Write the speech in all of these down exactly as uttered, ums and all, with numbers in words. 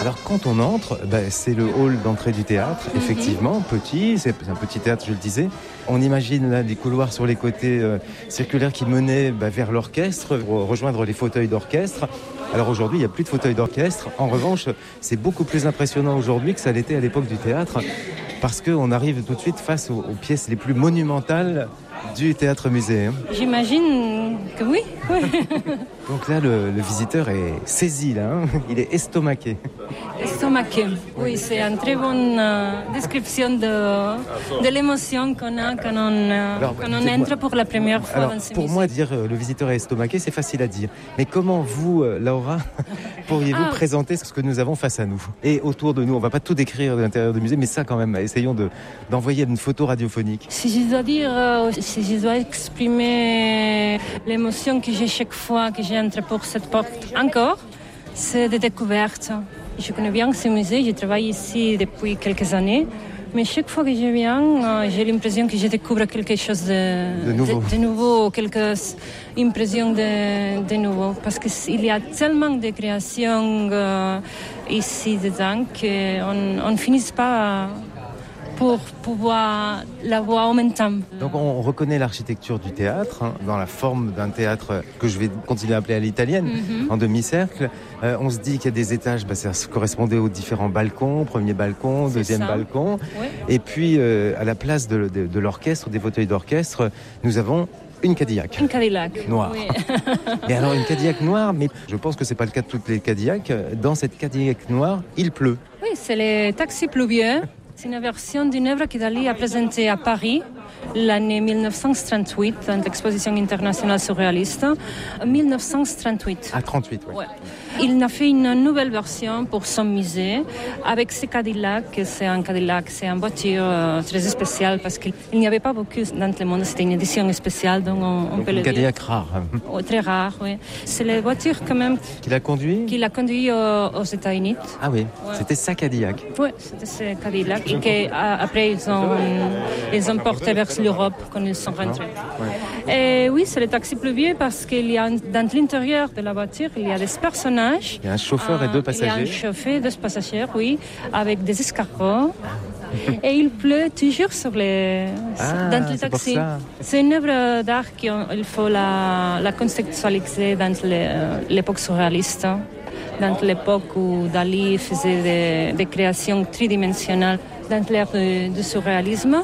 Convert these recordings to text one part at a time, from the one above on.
Alors quand on entre, bah, c'est le hall d'entrée du théâtre, mm-hmm. effectivement, petit, c'est un petit théâtre, je le disais. On imagine là des couloirs sur les côtés euh, circulaires qui menaient bah, vers l'orchestre, pour rejoindre les fauteuils d'orchestre. Alors aujourd'hui, il n'y a plus de fauteuils d'orchestre. En revanche, c'est beaucoup plus impressionnant aujourd'hui que ça l'était à l'époque du théâtre, parce qu'on arrive tout de suite face aux, aux pièces les plus monumentales du théâtre-musée. Hein. J'imagine que oui. oui. Donc là, le, le visiteur est saisi, là, hein. Il est estomaqué. Estomaqué, oui, c'est une très bonne euh, description de, de l'émotion qu'on a quand on, euh, alors, quand on entre pour la première fois alors, dans ce pour musée. Moi, dire euh, le visiteur est estomaqué, c'est facile à dire. Mais comment vous, euh, Laura, pourriez-vous ah. présenter ce que nous avons face à nous et autour de nous? On ne va pas tout décrire de l'intérieur du musée, mais ça quand même, essayons de, d'envoyer une photo radiophonique. Si je dois dire, euh, si je dois exprimer l'émotion que j'ai chaque fois que j'entre pour cette porte encore, c'est des découvertes. Je connais bien ce musée, je travaille ici depuis quelques années, mais chaque fois que je viens, euh, j'ai l'impression que je découvre quelque chose de, de, nouveau. de, de nouveau, quelques impressions de, de nouveau, parce qu'il y a tellement de créations euh, ici dedans qu'on ne finit pas pour pouvoir la voir en même temps. Donc on reconnaît l'architecture du théâtre, hein, dans la forme d'un théâtre que je vais continuer à appeler à l'italienne, mm-hmm. en demi-cercle. Euh, on se dit qu'il y a des étages, bah, ça correspondait aux différents balcons, premier balcon, c'est deuxième ça. balcon. Ouais. Et puis euh, à la place de, de, de l'orchestre, des fauteuils d'orchestre, nous avons une Cadillac. Une Cadillac. Noire. Oui. Mais alors une Cadillac noire, mais je pense que c'est pas le cas de toutes les Cadillacs. Dans cette Cadillac noire, il pleut. Oui, c'est les taxis pluvieux. C'est une version d'une œuvre que Dali a présentée à Paris l'année dix-neuf cent trente-huit dans l'exposition internationale surréaliste. dix-neuf cent trente-huit. Ah, trente-huit, oui. Ouais. Il a fait une nouvelle version pour son musée avec ce Cadillac. C'est un Cadillac, c'est une voiture euh, très spéciale parce qu'il n'y avait pas beaucoup dans le monde. C'était une édition spéciale, donc on, on donc peut le dire. Une Cadillac rare. Oh, très rare, oui. C'est la voiture quand même. Qu'il a conduit Qu'il a conduit aux, aux États-Unis. Ah oui, ouais. C'était sa Cadillac. Oui, c'était ce Cadillac. Et qu'après, ils ont, ils ont porté vers l'Europe quand ils sont rentrés. Ouais. Et oui, c'est le taxi pluvieux parce qu'il y a dans l'intérieur de la voiture, il y a des personnages. Il y a un chauffeur euh, et deux passagers. Il y a un chauffeur et deux passagers, oui, avec des escargots. Et il pleut toujours sur les, ah, dans le taxi. C'est, c'est une œuvre d'art qu'il faut la, la contextualiser dans l'époque surréaliste, dans l'époque où Dali faisait des, des créations tridimensionnelles dans l'ère du, du surréalisme.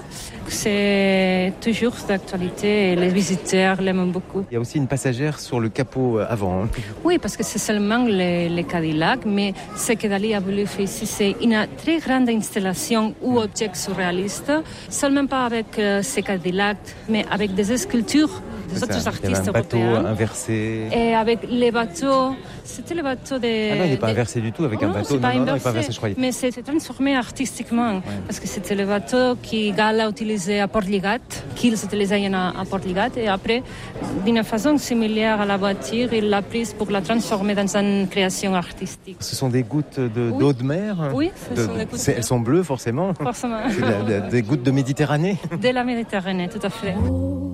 C'est toujours d'actualité et les visiteurs l'aiment beaucoup. Il y a aussi une passagère sur le capot avant. Hein. Oui, parce que c'est seulement les, les Cadillac, mais ce que Dali a voulu faire ici, c'est une très grande installation ou objet surréaliste, seulement pas avec euh, ces Cadillac, mais avec des sculptures des autres artistes européens. Il y avait un bateau inversé. Et avec les bateaux, c'était le bateau des... Ah non, il n'est pas inversé du tout avec non, un bateau. C'est pas non, non, inversé, non, il n'est pas inversé, je croyais. Mais c'est transformé artistiquement, ouais. Parce que c'était le bateau que Gala utilisait à Portligat, qu'il utilisait à, à Portligat, et après, d'une façon similaire à la voiture, il l'a prise pour la transformer dans une création artistique. Ce sont des gouttes de, oui. d'eau de mer. Oui, ce de, sont des gouttes c'est, de... Elles sont bleues, forcément. Forcément. C'est la, de, des gouttes de Méditerranée. De la Méditerranée, tout à fait.